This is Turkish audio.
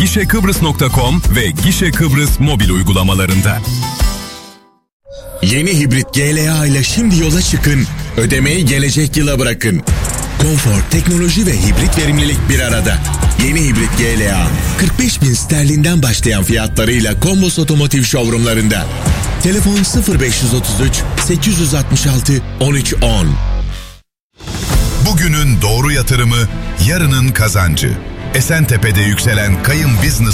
gişekıbrıs.com ve Gişe Kıbrıs mobil uygulamalarında. Yeni hibrit GLA ile şimdi yola çıkın. Ödemeyi gelecek yıla bırakın. Konfor, teknoloji ve hibrit verimlilik bir arada. Yeni hibrit GLA 45.000 sterlinden başlayan fiyatlarıyla Kombos Otomotiv showroomlarında. Telefon 0533 866 1310. Bugünün doğru yatırımı, yarının kazancı. Esentepe'de yükselen Kayın Business